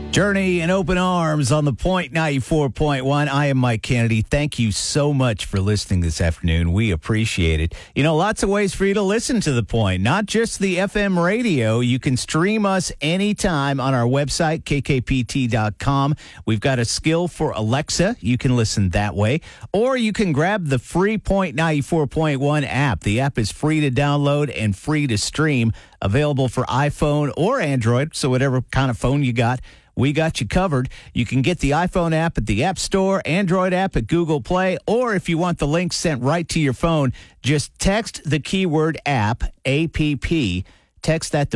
Journey and Open Arms on the Point 94.1. I am Mike Kennedy. Thank you so much for listening this afternoon. We appreciate it. You know, lots of ways for you to listen to The Point, not just the FM radio. You can stream us anytime on our website, kkpt.com. We've got a skill for Alexa. You can listen that way. Or you can grab the free Point 94.1 app. The app is free to download and free to stream, available for iPhone or Android, so whatever kind of phone you got, we got you covered. You can get the iPhone app at the App Store, Android app at Google Play, or if you want the link sent right to your phone, just text the keyword app, APP. Text that to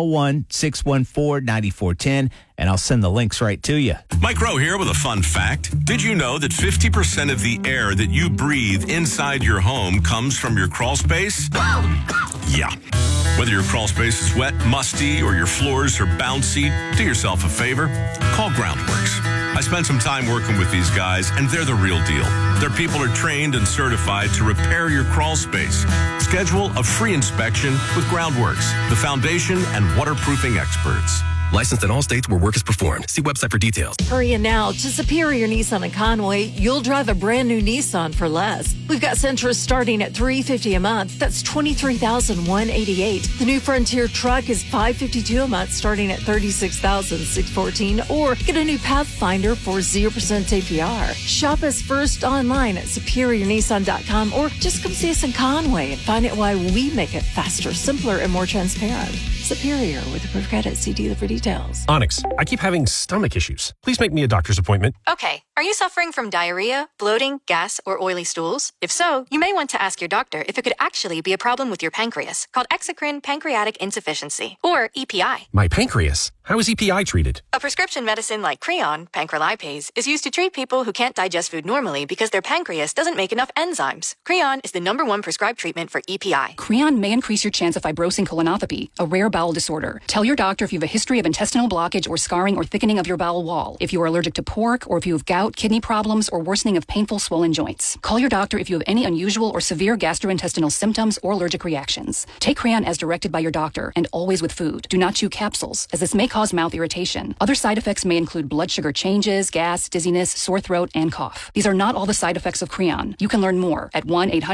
501-614-9410, and I'll send the links right to you. Mike Rowe here with a fun fact. Did you know that 50% of the air that you breathe inside your home comes from your crawl space? Yeah. Whether your crawl space is wet, musty, or your floors are bouncy, do yourself a favor. Call Groundworks. I spent some time working with these guys, and they're the real deal. Their people are trained and certified to repair your crawl space. Schedule a free inspection with Groundworks, the foundation and waterproofing experts. Licensed in all states where work is performed. See website for details. Hurry in now to Superior Nissan in Conway. You'll drive a brand new Nissan for less. We've got Sentra starting at $350 a month. That's $23,188. The new Frontier truck is $552 a month, starting at $36,614. Or get a new Pathfinder for 0% APR. Shop us first online at SuperiorNissan.com, or just come see us in Conway and find out why we make it faster, simpler, and more transparent. Superior with approved credit. See dealer for details. Onyx, I keep having stomach issues. Please make me a doctor's appointment. Okay. Are you suffering from diarrhea, bloating, gas, or oily stools? If so, you may want to ask your doctor if it could actually be a problem with your pancreas, called exocrine pancreatic insufficiency, or EPI. My pancreas? How is EPI treated? A prescription medicine like Creon, pancrelipase, is used to treat people who can't digest food normally because their pancreas doesn't make enough enzymes. Creon is the #1 prescribed treatment for EPI. Creon may increase your chance of fibrosing colonopathy, a rare bowel disorder. Tell your doctor if you have a history of intestinal blockage or scarring or thickening of your bowel wall, if you are allergic to pork, or if you have gout, kidney problems, or worsening of painful swollen joints. Call your doctor if you have any unusual or severe gastrointestinal symptoms or allergic reactions. Take Creon as directed by your doctor, and always with food. Do not chew capsules, as this may cause mouth irritation. Other side effects may include blood sugar changes, gas, dizziness, sore throat, and cough. These are not all the side effects of Creon. You can learn more at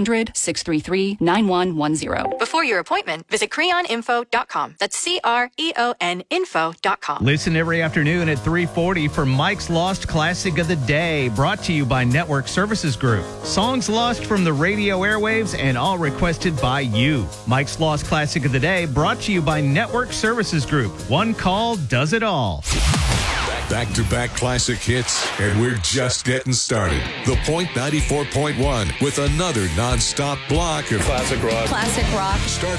1-800-633-9110. Before your appointment, visit creoninfo.com. That's CREON info.com. Listen every afternoon at 3:40 for Mike's Lost Classic of the Day, brought to you by Network Services Group. Songs lost from the radio airwaves and all requested by you. Mike's Lost Classic of the Day, brought to you by Network Services Group. One call does it all. Back-to-back classic hits, and we're just getting started. The Point 94.1 with another non-stop block of classic rock. Starting